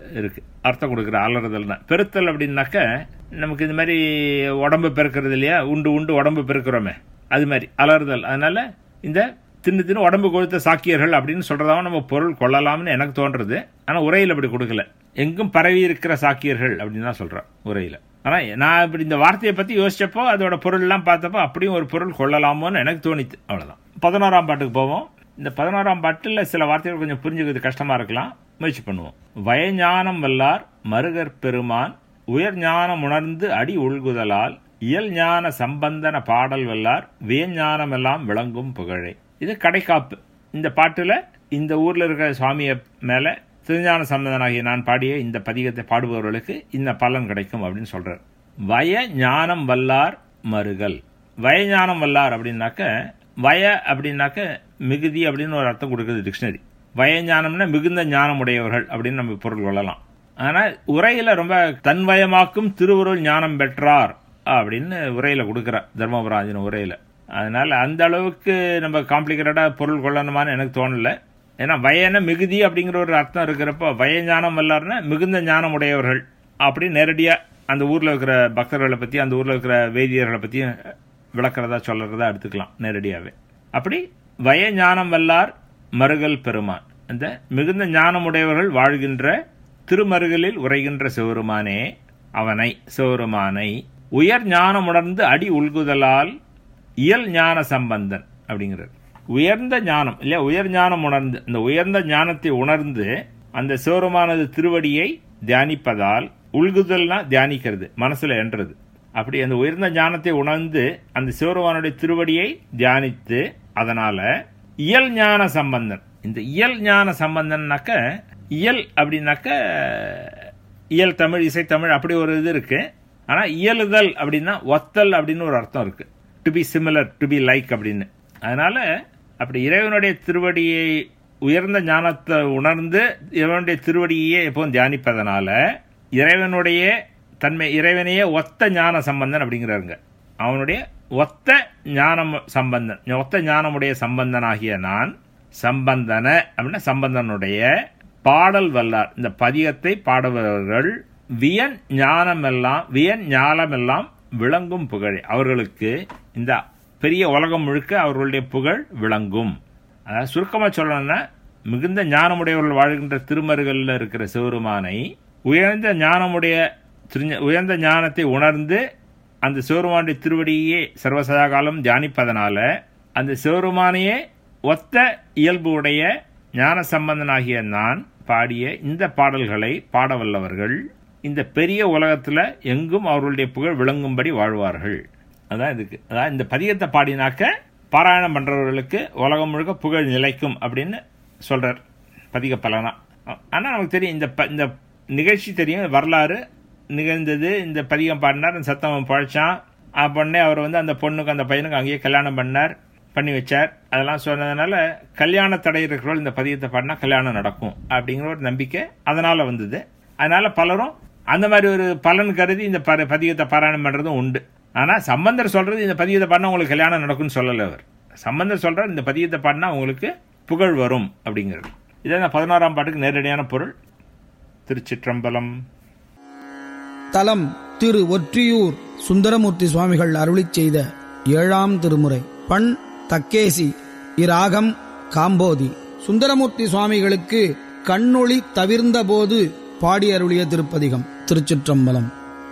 இருக்கு. அர்த்தம் கொடுக்குற அலறுதல் தான். பெருத்தல் அப்படின்னாக்க நமக்கு இந்த மாதிரி உடம்பு பெருக்கிறது இல்லையா, உண்டு உண்டு உடம்பு பெருக்கிறோமே, அது மாதிரி அலறுதல். அதனால இந்த தின்னு உடம்பு கொடுத்த சாக்கியர்கள் அப்படின்னு சொல்றதாவும் நம்ம பொருள் கொள்ளலாம்னு எனக்கு தோன்றது. ஆனா உரையில் அப்படி கொடுக்கல. எங்கும் பரவி இருக்கிற சாக்கியர்கள் அப்படின்னு தான் சொல்றேன் உரையில. ஆனா நான் இப்படி இந்த வார்த்தையை பத்தி யோசிச்சப்போ அதோட பொருள் எல்லாம் பார்த்தப்போ அப்படியும் ஒரு பொருள் கொள்ளலாமோன்னு எனக்கு தோணித்து. அவ்வளவுதான். 11ஆம் பாட்டுக்கு போவோம். இந்த 11ஆம் பாட்டில் சில வார்த்தைகள் கொஞ்சம் புரிஞ்சுக்கிறது கஷ்டமா இருக்கலாம், முயற்சி பண்ணுவோம். வயஞானம் வல்லார் மருகற் பெருமான் உயர் ஞானம் உணர்ந்து அடி உள்குதலால் இயல் ஞான சம்பந்தன பாடல் வல்லார் வேஞானம் எல்லாம் விளங்கும் புகழே. இது கடைக்காப்பு. இந்த பாட்டுல இந்த ஊர்ல இருக்கிற சுவாமிய மேல திருஞான சம்பந்தனாகிய நான் பாடிய இந்த பதிகத்தை பாடுபவர்களுக்கு இந்த பலன் கிடைக்கும் அப்படின்னு சொல்றார். வய ஞானம் வல்லார் மருகல். வயஞானம் வல்லார் அப்படின்னாக்க, வய அப்படின்னாக்க மிகுதி அப்படின்னு ஒரு அர்த்தம் கொடுக்குறது டிக்ஷனரி. வயஞானம்னா மிகுந்த ஞானம் உடையவர்கள் அப்படின்னு நம்ம பொருள் கொள்ளலாம். ஆனா உரையில ரொம்ப தன்வயமாக்கும் திருவுருள் ஞானம் பெற்றார் அப்படின்னு உரையில கொடுக்கிறார் தர்மபுராஜின உரையில. அதனால அந்த அளவுக்கு நம்ம காம்ப்ளிகேட்டடா பொருள் கொள்ளணுமான்னு எனக்கு தோணல. ஏன்னா வயன மிகுதி அப்படிங்கிற ஒரு அர்த்தம் இருக்கிறப்போ வயஞானம் வல்லார்னா மிகுந்த ஞானம் உடையவர்கள் அப்படி நேரடியா அந்த ஊர்ல இருக்கிற பக்தர்களை பத்தி அந்த ஊர்ல இருக்கிற வேதியர்களை பத்தியும் விளக்கிறதா சொல்றதா எடுத்துக்கலாம் நேரடியாவே. அப்படி வயஞானம் வல்லார் மருகல் பெருமான், அந்த மிகுந்த ஞானமுடையவர்கள் வாழ்கின்ற திருமருகலில் உரைகின்ற சிவருமானே, அவனை சிவருமானை உயர் ஞானம் உணர்ந்து அடி உள்குதலால் இயல் ஞான சம்பந்தன் அப்படிங்கிறது. உயர்ந்த ஞானம் இல்லையா, உயர் ஞானம் உணர்ந்து, அந்த உயர்ந்த ஞானத்தை உணர்ந்து அந்த சிவருமானது திருவடியை தியானிப்பதால், உள்குதல்னா தியானிக்கிறது, மனசுல என்றது. அப்படி அந்த உயர்ந்த ஞானத்தை உணர்ந்து அந்த சிவருமானுடைய திருவடியை தியானித்து அதனால இயல் ஞான சம்பந்தன். இந்த இயல் ஞான சம்பந்தன்னாக்க, இயல் அப்படின்னாக்க இயல் தமிழ் இசைத்தமிழ் அப்படி ஒரு இது இருக்கு. ஆனா இயலுதல் அப்படின்னா ஒத்தல் அப்படின்னு ஒரு அர்த்தம் இருக்கு. To be similar, to be like அப்படின்னு. அதனால அப்படி இறைவனுடைய திருவடியை உயர்ந்த ஞானத்தை உணர்ந்து இறைவனுடைய திருவடியே எப்போதும் தியானிப்பதனால இறைவனுடைய தன்மை, இறைவனையே ஒத்த ஞான சம்பந்தன் அப்படிங்கிறாருங்க. அவனுடைய ஒத்த ஞானம் சம்பந்தன், ஒத்த ஞானமுடைய சம்பந்தனாகிய நான் சம்பந்தன அப்படின்னா சம்பந்தனுடைய பாடல் வல்லார், இந்த பதிகத்தை பாடுபவர்கள் வியன் ஞானமெல்லாம் வியன் ஞானமெல்லாம் விளங்கும் புகழ். அவர்களுக்கு இந்த பெரிய உலகம் முழுக்க அவர்களுடைய புகழ் விளங்கும். அதாவது சுருக்கமாக சொல்லணும்னா, மிகுந்த ஞானமுடையவர்கள் வாழ்கின்ற திருமருகல்ல இருக்கிற சிவருமானை உயர்ந்த ஞானத்தை உணர்ந்து அந்த சிவருமானுடைய திருவடியே சர்வசதாகாலம் தியானிப்பதனால அந்த சிவருமானையே ஒத்த இயல்பு உடைய ஞான சம்பந்தனாகிய நான் பாடிய இந்த பாடல்களை பாடவல்லவர்கள் இந்த பெரிய உலகத்துல எங்கும் அவர்களுடைய புகழ் விளங்கும்படி வாழ்வார்கள். அதான் இதுக்கு, அதான் இந்த பதிகத்தை பாடினாக்க பாராயணம் பண்றவர்களுக்கு உலகம் முழுக்க புகழ் நிலைக்கும் அப்படின்னு சொல்றார் பதிக பலனா. ஆனா நமக்கு தெரியும், இந்த நிகழ்ச்சி தெரியும், வரலாறு நிகழ்ந்தது. இந்த பதிகம் பாடினார், அந்த சத்தம் பழைச்சான், பொண்ணே அவர் அந்த பொண்ணுக்கு அந்த பையனுக்கு அங்கேயே கல்யாணம் பண்ணி வச்சார். அதெல்லாம் சொன்னதுனால கல்யாண தடை இருக்கிறவர்கள் இந்த பதிகத்தை பாடினா கல்யாணம் நடக்கும் அப்படிங்கிற ஒரு நம்பிக்கை அதனால வந்தது. அதனால பலரும் அந்த மாதிரி ஒரு பலன் கருதி இந்த பதிகத்தை பாராயணம் பண்றதும் உண்டு. ஆனா சம்பந்தர் சொல்றது இந்த பதிகத்தை பாடினா உங்களுக்கு கல்யாணம் நடக்கும்னு சொல்லல. அவர் சம்பந்தர் சொல்றார் இந்த பதிகத்தை பாடினா உங்களுக்கு புகழ் வரும் அப்படிங்கிறது. இதான் 11ஆம் பாட்டுக்கு நேரடியான பொருள். திருச்சிற்றம்பலம். தலம் திரு ஒற்றியூர் சுந்தரமூர்த்தி சுவாமிகள் அருளிச் செய்த 7ஆம் திருமுறை. பண் தக்கேசி. இராகம் காம்போதி. சுந்தரமூர்த்தி சுவாமிகளுக்கு கண்ணொளி தவிர்ந்த போது பாடி அருளிய திருப்பதிகம். திருச்சிற்றம்பலம்.